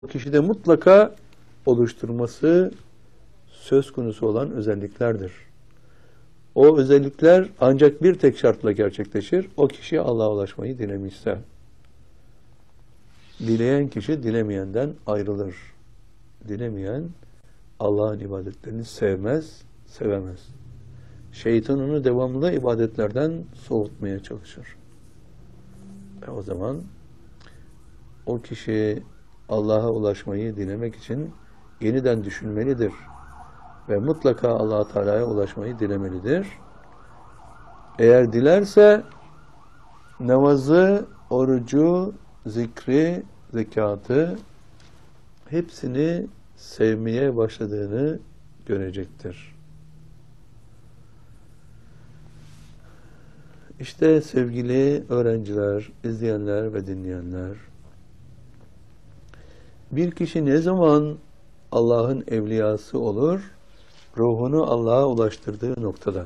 kişide mutlaka oluşturması söz konusu olan özelliklerdir. O özellikler ancak bir tek şartla gerçekleşir. O kişi Allah'a ulaşmayı dilemişse. Dileyen kişi dilemeyenden ayrılır. Dilemeyen Allah'ın ibadetlerini sevmez, sevemez. Şeytan onu devamlı ibadetlerden soğutmaya çalışır. O zaman o kişi Allah'a ulaşmayı dilemek için yeniden düşünmelidir. Ve mutlaka Allah-u Teala'ya ulaşmayı dilemelidir. Eğer dilerse namazı, orucu, zikri, zekatı hepsini sevmeye başladığını görecektir. İşte sevgili öğrenciler, izleyenler ve dinleyenler, bir kişi ne zaman Allah'ın evliyası olur? Ruhunu Allah'a ulaştırdığı noktada.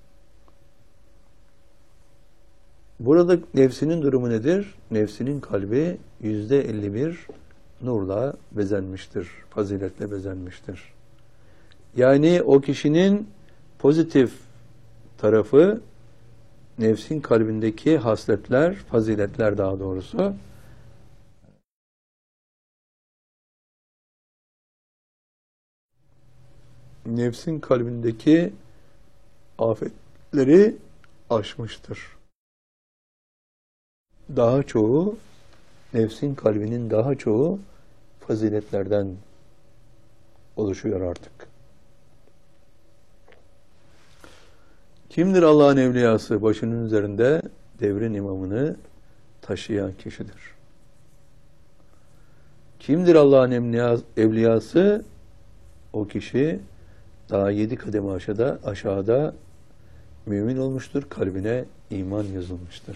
Burada nefsinin durumu nedir? Nefsinin kalbi %51 nurla bezenmiştir, faziletle bezenmiştir. Yani o kişinin pozitif tarafı, nefsin kalbindeki hasletler, faziletler daha doğrusu, nefsin kalbindeki afetleri aşmıştır. Daha çoğu, nefsin kalbinin daha çoğu faziletlerden oluşuyor artık. Kimdir Allah'ın evliyası? Başının üzerinde devrin imamını taşıyan kişidir. Kimdir Allah'ın evliyası? O kişi daha 7 kademe aşağıda mümin olmuştur, kalbine iman yazılmıştır.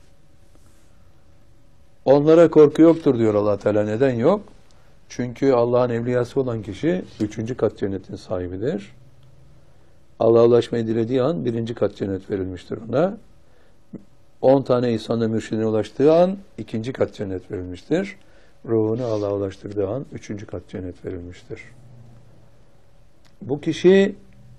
Onlara korku yoktur diyor Allah Teala. Neden yok? Çünkü Allah'ın evliyası olan kişi 3. kat cennetin sahibidir. Allah'a ulaşmayı dilediği an 1. kat cennet verilmiştir ona. 10 tane İhsan'la mürşidine ulaştığı an 2. kat cennet verilmiştir. Ruhunu Allah'a ulaştırdığı an 3. kat cennet verilmiştir. Bu kişi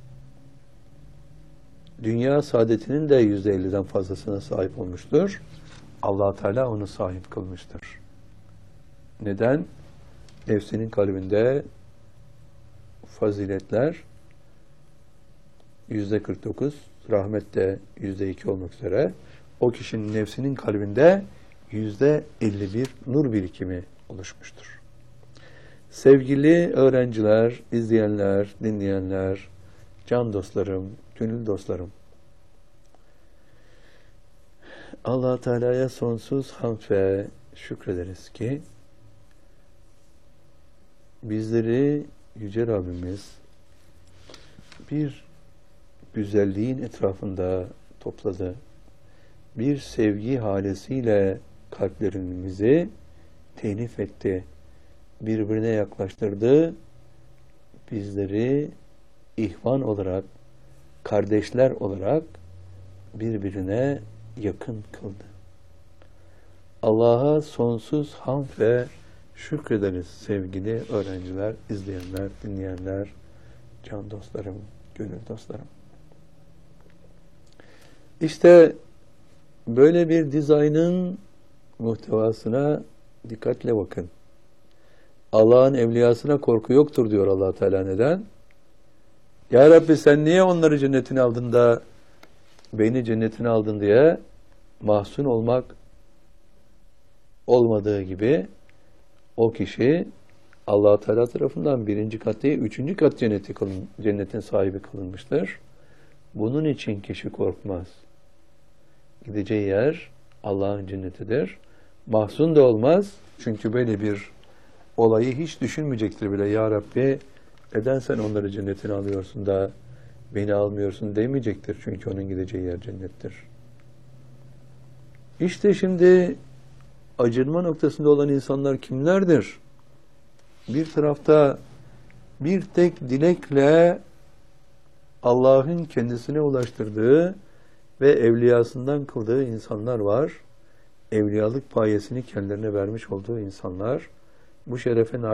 dünya saadetinin de %50'den fazlasına sahip olmuştur. Allah Teala onu sahip kılmıştır. Neden? Nefsinin kalbinde faziletler %49, rahmet de %2 olmak üzere o kişinin nefsinin kalbinde %51 nur birikimi oluşmuştur. Sevgili öğrenciler, izleyenler, dinleyenler, can dostlarım, gönül dostlarım, Allah Teala'ya sonsuz hamd ve şükrederiz ki bizleri Yüce Rabbimiz bir güzelliğin etrafında topladı. Bir sevgi halesiyle kalplerimizi telif etti. Birbirine yaklaştırdı. Bizleri ihvan olarak, kardeşler olarak birbirine yakın kıldı. Allah'a sonsuz hamd ve şükrederiz sevgili öğrenciler, izleyenler, dinleyenler, can dostlarım, gönül dostlarım. İşte böyle bir dizaynın muhtevasına dikkatle bakın. Allah'ın evliyasına korku yoktur diyor Allah Teala. Neden? Ya Rabbi sen niye onları cennetine aldın da beni cennetine aldın diye mahzun olmak olmadığı gibi o kişi Allah Teala tarafından 1. kat değil 3. kat cennetin sahibi kılınmıştır. Bunun için kişi korkmaz. Gideceği yer Allah'ın cennetidir. Mahzun da olmaz. Çünkü böyle bir olayı hiç düşünmeyecektir bile. Ya Rabbi neden sen onları cennetine alıyorsun da beni almıyorsun demeyecektir. Çünkü onun gideceği yer cennettir. İşte şimdi acınma noktasında olan insanlar kimlerdir? Bir tarafta bir tek dilekle Allah'ın kendisine ulaştırdığı ve evliyasından kıldığı insanlar var. Evliyalık payesini kendilerine vermiş olduğu insanlar. bu şerefe